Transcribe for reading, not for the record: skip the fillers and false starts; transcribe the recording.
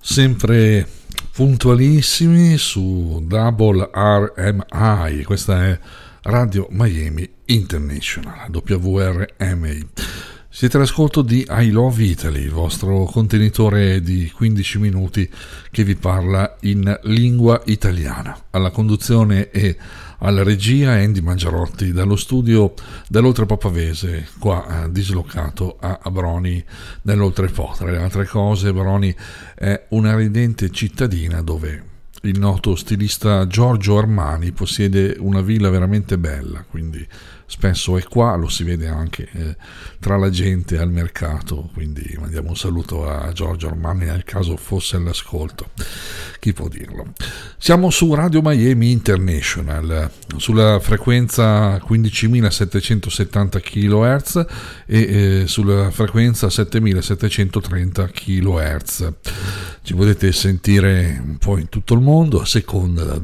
sempre puntualissimi su Double RMI, questa è Radio Miami International, WRMI. Siete all'ascolto di I Love Italy, il vostro contenitore di 15 minuti che vi parla in lingua italiana. Alla conduzione e alla regia Andy Mangiarotti, dallo studio dell'Oltrepo Pavese, qua dislocato a Broni nell'Oltrepo. Tra le altre cose, Broni è una ridente cittadina dove il noto stilista Giorgio Armani possiede una villa veramente bella, quindi spesso è qua, lo si vede anche tra la gente al mercato, quindi mandiamo un saluto a Giorgio Armani nel caso fosse all'ascolto, chi può dirlo. Siamo su Radio Miami International, sulla frequenza 15.770 kHz e sulla frequenza 7.730 kHz. Ci potete sentire un po' in tutto il mondo a seconda